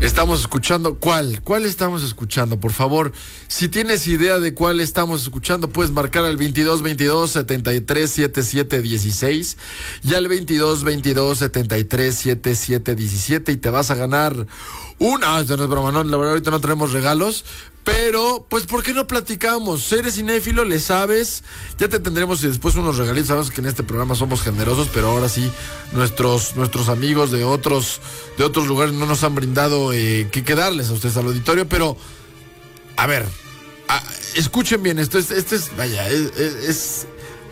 Estamos escuchando, ¿cuál estamos escuchando? Por favor, si tienes idea de cuál estamos escuchando, puedes marcar al 2222-737716 y al 2222-737717 y te vas a ganar esto no es broma, no, la verdad ahorita no tenemos regalos, pero pues ¿por qué no platicamos? Eres cinéfilo, le sabes, ya te tendremos y después unos regalitos. Sabemos que en este programa somos generosos, pero ahora sí nuestros amigos de otros lugares no nos han brindado que darles a ustedes al auditorio, pero a ver, escuchen bien esto, es